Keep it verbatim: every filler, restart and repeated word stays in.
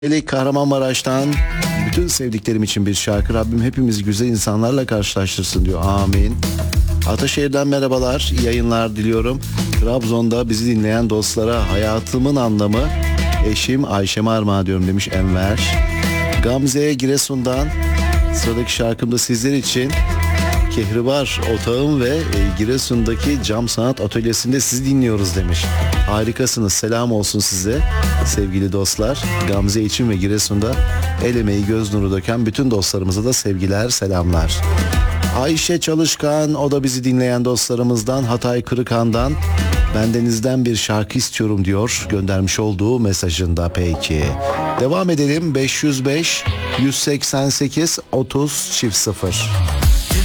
Eli Kahramanmaraş'tan bütün sevdiklerim için bir şarkı. Rabbim hepimizi güzel insanlarla karşılaştırsın diyor. Amin. Ataşehir'den merhabalar, iyi yayınlar diliyorum. Trabzon'da bizi dinleyen dostlara hayatımın anlamı eşim Ayşem Armağan diyorum demiş Enver. Gamze Giresun'dan sıradaki şarkım da sizler için. Kehribar Otağım ve e, Giresun'daki Cam Sanat Atölyesi'nde sizi dinliyoruz demiş. Harikasınız, selam olsun size sevgili dostlar. Gamze için ve Giresun'da el emeği göz nuru döken bütün dostlarımıza da sevgiler, selamlar. Ayşe Çalışkan, o da bizi dinleyen dostlarımızdan, Hatay Kırıkhan'dan bendenizden bir şarkı istiyorum diyor göndermiş olduğu mesajında. Peki devam edelim. Beş yüz beş yüz seksen sekiz otuz çift sıfır.